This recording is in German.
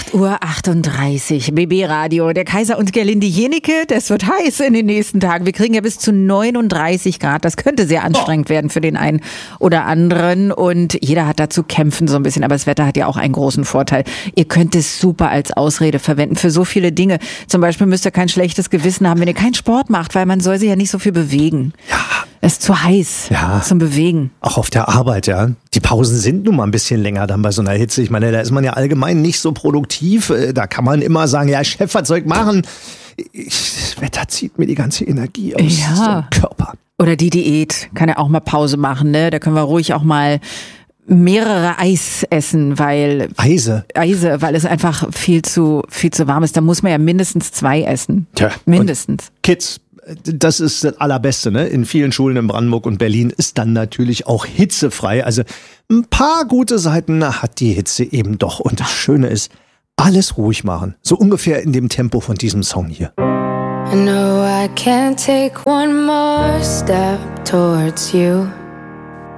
8:38 Uhr, BB Radio, der Kaiser und Gerlinde Jenike, das wird heiß in den nächsten Tagen. Wir kriegen ja bis zu 39 Grad, das könnte sehr anstrengend werden für den einen oder anderen und jeder hat da zu kämpfen so ein bisschen, aber das Wetter hat ja auch einen großen Vorteil. Ihr könnt es super als Ausrede verwenden für so viele Dinge. Zum Beispiel müsst ihr kein schlechtes Gewissen haben, wenn ihr keinen Sport macht, weil man soll sich ja nicht so viel bewegen. Ja. Es ist zu heiß zum Bewegen. Auch auf der Arbeit, ja. Die Pausen sind nun mal ein bisschen länger dann bei so einer Hitze. Ich meine, da ist man ja allgemein nicht so produktiv. Da kann man immer sagen, ja, Chef, was soll ich machen? Das Wetter zieht mir die ganze Energie aus dem Körper. Oder die Diät kann ja auch mal Pause machen, ne? Da können wir ruhig auch mal mehrere Eis essen, weil weil es einfach viel zu warm ist. Da muss man ja mindestens 2 essen. Tja, mindestens. Kids, das ist das Allerbeste, ne? In vielen Schulen in Brandenburg und Berlin ist dann natürlich auch hitzefrei. Also ein paar gute Seiten hat die Hitze eben doch. Und das Schöne ist, alles ruhig machen. So ungefähr in dem Tempo von diesem Song hier. I know I can't take one more step towards you.